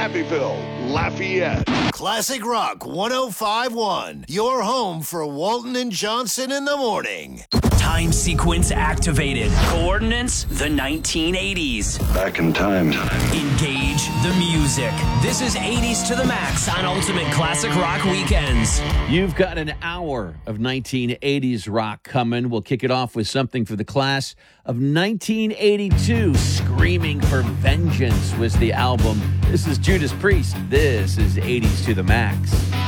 Happyville, Lafayette. Classic Rock 105.1, your home for Walton and Johnson in the morning. Time sequence activated. Coordinates, the 1980s. Back in time. Engage the music. This is 80s to the max on Ultimate Classic Rock Weekends. You've got an hour of 1980s rock coming. We'll kick it off with something for the class of 1982. Screaming for Vengeance was the album. This is Judas Priest. This is 80s to the max.